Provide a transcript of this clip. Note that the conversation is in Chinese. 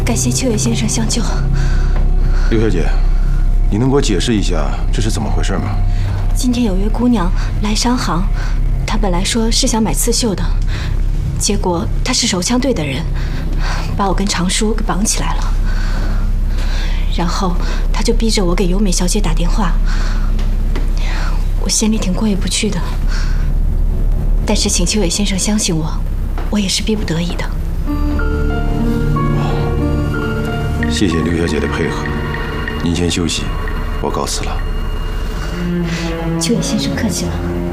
感谢秋野先生相救。 刘小姐，你能给我解释一下这是怎么回事吗？ 今天有位姑娘来商行，她本来说是想买刺绣的，结果她是手枪队的人，把我跟常叔给绑起来了。然后她就逼着我给由美小姐打电话，我心里挺过意不去的。但是请秋野先生相信我，我也是逼不得已的。 谢谢刘小姐的配合，您先休息，我告辞了。 秋野先生客气了。